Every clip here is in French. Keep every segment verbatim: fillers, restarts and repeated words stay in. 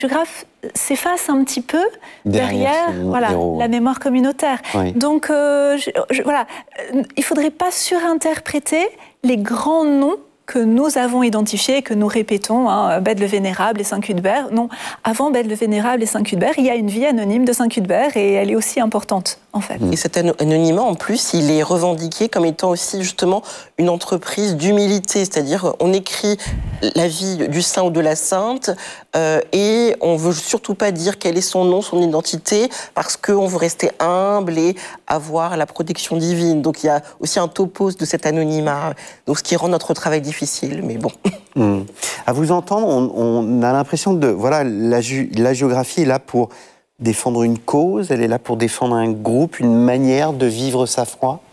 géographe s'efface un petit peu derrière, derrière voilà, héros. La mémoire communautaire. Oui. Donc, euh, je, je, voilà, il ne faudrait pas surinterpréter les grands noms que nous avons identifiés, que nous répétons, hein, Bède le Vénérable et Saint Cuthbert. Non, avant Bède le Vénérable et Saint Cuthbert, il y a une vie anonyme de Saint Cuthbert et elle est aussi importante, en fait. Et cet anonymat, en plus, il est revendiqué comme étant aussi, justement, une entreprise d'humilité. C'est-à-dire, on écrit la vie du saint ou de la sainte euh, et on ne veut surtout pas dire quel est son nom, son identité, parce qu'on veut rester humble et avoir la protection divine. Donc, il y a aussi un topos de cet anonymat, donc ce qui rend notre travail difficile. Difficile, mais bon. Mmh. À vous entendre, on, on a l'impression de... Voilà, la, la géographie est là pour défendre une cause, elle est là pour défendre un groupe, une manière de vivre sa foi.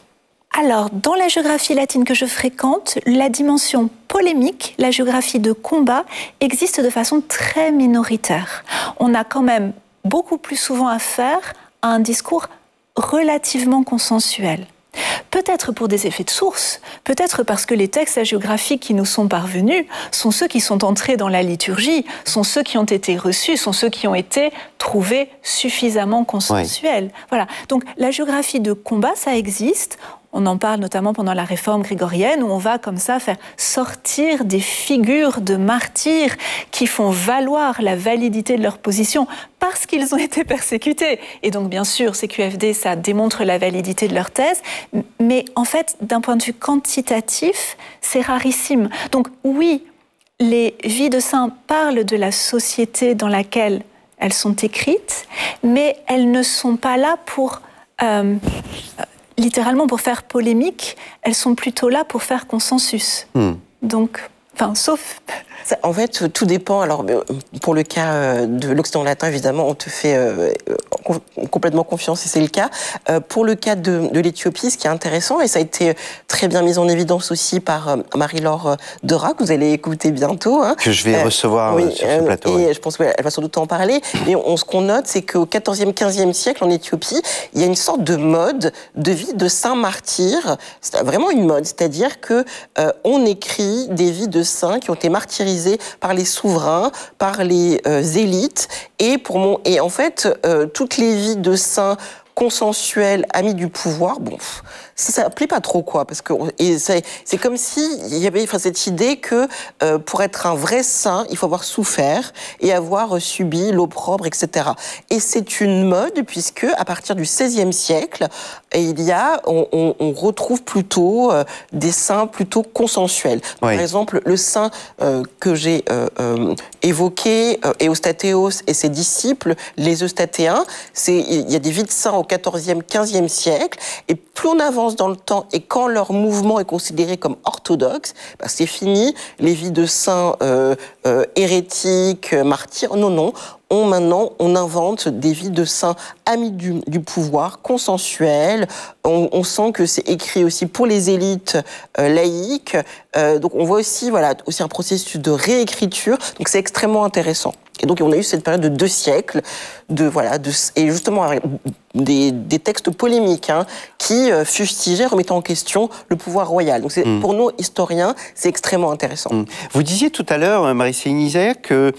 Alors, dans la géographie latine que je fréquente, la dimension polémique, la géographie de combat, existe de façon très minoritaire. On a quand même beaucoup plus souvent affaire à un discours relativement consensuel. Peut-être pour des effets de source, peut-être parce que les textes géographiques qui nous sont parvenus sont ceux qui sont entrés dans la liturgie, sont ceux qui ont été reçus, sont ceux qui ont été trouvés suffisamment consensuels. Oui. Voilà. Donc la géographie de combat, ça existe. On en parle notamment pendant la réforme grégorienne, où on va comme ça faire sortir des figures de martyrs qui font valoir la validité de leur position parce qu'ils ont été persécutés. Et donc, bien sûr, C Q F D, ça démontre la validité de leur thèse. Mais en fait, d'un point de vue quantitatif, c'est rarissime. Donc, oui, les vies de saints parlent de la société dans laquelle elles sont écrites, mais elles ne sont pas là pour... Euh, littéralement pour faire polémique, elles sont plutôt là pour faire consensus. Mmh. Donc, enfin, sauf... En fait, tout dépend. Alors, pour le cas de l'Occident latin, évidemment, on te fait euh, complètement confiance et c'est le cas. Euh, pour le cas de, de l'Éthiopie, ce qui est intéressant, et ça a été très bien mis en évidence aussi par euh, Marie-Laure Dera, que vous allez écouter bientôt. Hein. Que je vais euh, recevoir oui, sur ce plateau. Et oui. je pense qu'elle va sans doute en parler. Mais on, ce qu'on note, c'est qu'au quatorzième, quinzième siècle, en Éthiopie, il y a une sorte de mode de vie de saints martyrs. C'est vraiment une mode, c'est-à-dire que euh, on écrit des vies de saints qui ont été martyrisés par les souverains, par les euh, élites, et, pour mon, et en fait, euh, toutes les vies de saints consensuels, amis du pouvoir, bon, ça ne plaît pas trop, quoi, parce que et c'est, c'est comme s'il y avait enfin, cette idée que euh, pour être un vrai saint, il faut avoir souffert et avoir subi l'opprobre, et cetera. Et c'est une mode, puisque à partir du seizième siècle, il y a, on, on, on retrouve plutôt euh, des saints plutôt consensuels. Oui. Par exemple, le saint euh, que j'ai euh, euh, évoqué, euh, Eustathéos et ses disciples, les Eustatéens, c'est, il y a des vies de saints au quatorzième, quinzième siècle, et plus on avance dans le temps, et quand leur mouvement est considéré comme orthodoxe, bah c'est fini, les vies de saints euh, euh, hérétiques, martyrs, non, non, on, maintenant, on invente des vies de saints amis du, du pouvoir, consensuels. On, on sent que c'est écrit aussi pour les élites euh, laïques. Euh, donc on voit aussi, voilà, aussi un processus de réécriture. Donc c'est extrêmement intéressant. Et donc on a eu cette période de deux siècles, de voilà, de, et justement des, des textes polémiques hein, qui euh, fustigeaient, remettant en question le pouvoir royal. Donc c'est, mmh. pour nous historiens, c'est extrêmement intéressant. Mmh. Vous disiez tout à l'heure, Marie-Céline Isère, que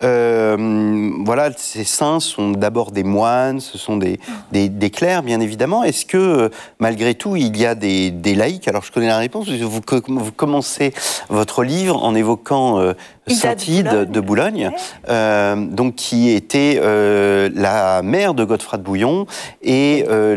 euh, voilà, ces saints sont d'abord des moines, ce sont des, des, des clercs, bien évidemment. Est-ce que, malgré tout, il y a des, des laïcs ? Alors, je connais la réponse, vous, vous commencez votre livre en évoquant euh, Sainte Ide de Boulogne, ouais. euh, donc, qui était euh, la mère de Godefroy de Bouillon et euh,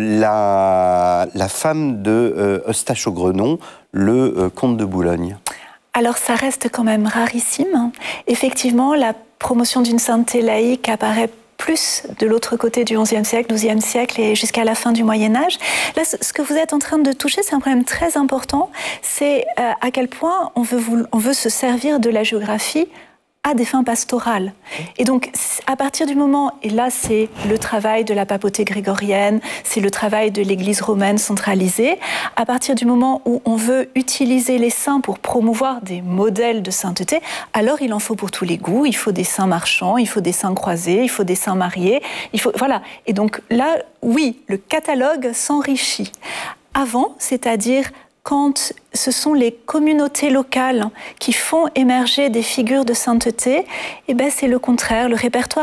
la, la femme de euh, Eustache Ogrenon, le euh, comte de Boulogne. Alors, ça reste quand même rarissime. Effectivement, la promotion d'une sainteté laïque apparaît plus de l'autre côté du onzième siècle, douzième siècle et jusqu'à la fin du Moyen-Âge. Là, ce que vous êtes en train de toucher, c'est un problème très important. C'est euh, à quel point on veut, on veut se servir de la géographie à des fins pastorales. Et donc, à partir du moment, et là c'est le travail de la papauté grégorienne, c'est le travail de l'Église romaine centralisée, à partir du moment où on veut utiliser les saints pour promouvoir des modèles de sainteté, alors il en faut pour tous les goûts, il faut des saints marchands, il faut des saints croisés, il faut des saints mariés, il faut, voilà. Et donc là, oui, le catalogue s'enrichit. Avant, c'est-à-dire quand ce sont les communautés locales qui font émerger des figures de sainteté, eh ben c'est le contraire. Le répertoire